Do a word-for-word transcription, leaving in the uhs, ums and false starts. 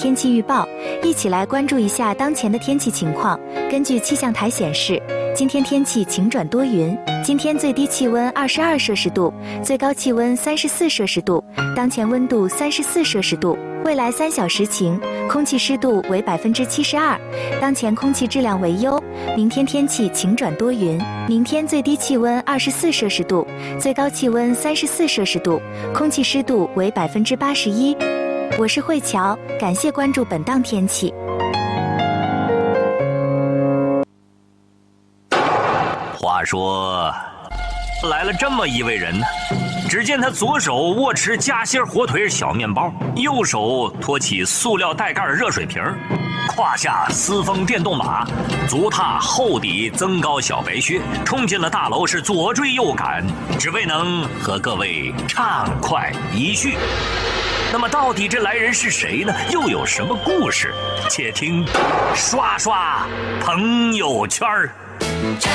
天气预报，一起来关注一下当前的天气情况。根据气象台显示，今天天气晴转多云，今天最低气温二十二摄氏度，最高气温三十四摄氏度，当前温度三十四摄氏度。未来三小时晴，空气湿度为百分之七十二，当前空气质量为优。明天天气晴转多云，明天最低气温二十四摄氏度，最高气温三十四摄氏度，空气湿度为百分之八十一。我是慧乔，感谢关注本档天气。 话说，来了这么一位人呢。只见他左手握持夹心火腿小面包，右手托起塑料带盖热水瓶，胯下私风电动马，足踏厚底增高小白靴，冲进了大楼，是左追右赶，只为能和各位畅快一叙。那么到底这来人是谁呢？又有什么故事？且听刷刷朋友圈。